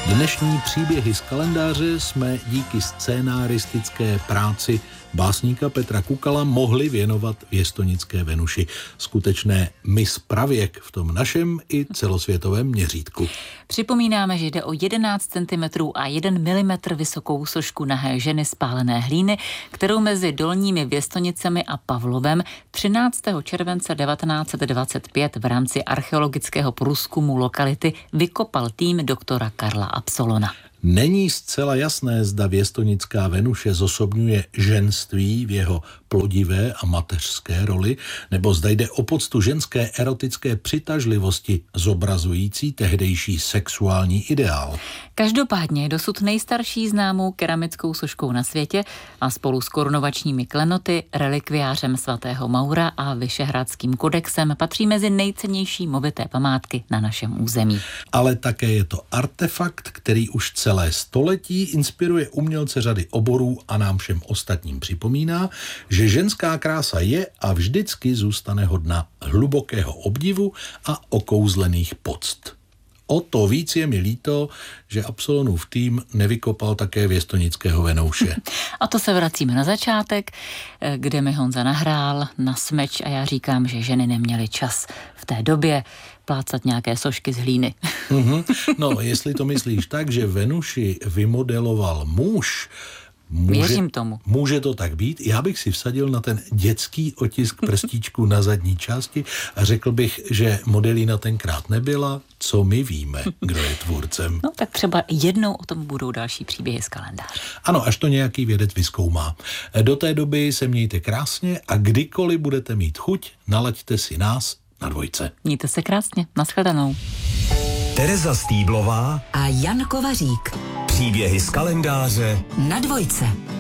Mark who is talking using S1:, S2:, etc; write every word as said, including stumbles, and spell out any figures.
S1: Dnešní příběhy z kalendáře jsme díky scénaristické práci básníka Petra Kukala mohli věnovat věstonické Venuši. Skutečné mis pravěk v tom našem i celosvětovém měřítku.
S2: Připomínáme, že jde o jedenáct centimetrů a jeden milimetr vysokou sošku nahé ženy z pálené hlíny, kterou mezi Dolními Věstonicemi a Pavlovem třináctého července devatenáct set dvacet pět v rámci archeologického průzkumu lokality vykopal tým doktora Karla Absolona.
S1: Není zcela jasné, zda věstonická Venuše zosobňuje ženství v jeho plodivé a mateřské roli, nebo zda jde o poctu ženské erotické přitažlivosti zobrazující tehdejší sexuální ideál.
S2: Každopádně je dosud nejstarší známou keramickou soškou na světě a spolu s korunovačními klenoty, relikviářem svatého Maura a Vyšehradským kodexem patří mezi nejcennější movité památky na našem území.
S1: Ale také je to artefakt, který už celé století inspiruje umělce řady oborů a nám všem ostatním připomíná, že ženská krása je a vždycky zůstane hodna hlubokého obdivu a okouzlených poct. O to víc je mi líto, že Absolonův tým nevykopal také věstonického Venouše.
S2: A to se vracíme na začátek, kde mi Honza nahrál na smeč a já říkám, že ženy neměly čas v té době plácat nějaké sošky z hlíny.
S1: Mm-hmm. No, jestli to myslíš tak, že Venuši vymodeloval muž, Může,
S2: Věřím tomu.
S1: Může to tak být. Já bych si vsadil na ten dětský otisk prstíčku na zadní části a řekl bych, že modelína tenkrát nebyla, co my víme, kdo je tvůrcem.
S2: No tak třeba jednou o tom budou další příběhy z kalendáře.
S1: Ano, až to nějaký vědec vyzkoumá. Do té doby se mějte krásně a kdykoliv budete mít chuť, nalaďte si nás na Dvojce.
S2: Mějte se krásně. Nashledanou.
S3: Tereza Stýblová
S4: a Jan Kovařík.
S3: Příběhy z kalendáře
S4: na Dvojce.